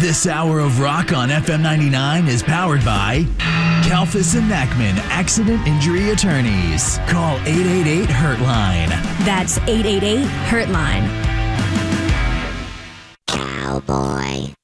This hour of rock on FM 99 is powered by Kalfas and Nackman Accident Injury Attorneys. Call 888-HURT-LINE. That's 888-HURT-LINE. Cowboy.